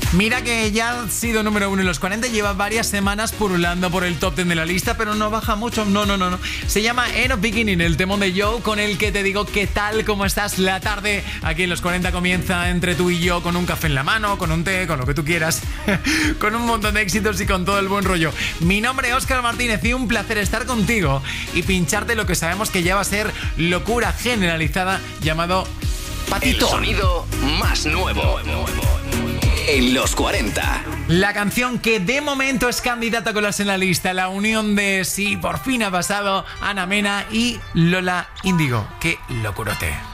Mira que ya ha sido número 1 en los 40, lleva varias semanas purulando por el top 10 de la lista, pero no baja mucho, no. Se llama End of Beginning, el temón de Joe, con el que te digo qué tal, cómo estás. La tarde aquí en los 40 comienza entre tú y yo, con un café en la mano, con un té, con lo que tú quieras, con un montón de éxitos y con todo el buen rollo. Mi nombre es Óscar Martínez y un placer estar contigo y pincharte lo que sabemos que ya va a ser locura generalizada, llamado Patito. El sonido más nuevo en los 40. La canción que de momento es candidata a colarse en la lista, la unión de, sí, por fin ha pasado, Ana Mena y Lola Índigo. ¡Qué locurote!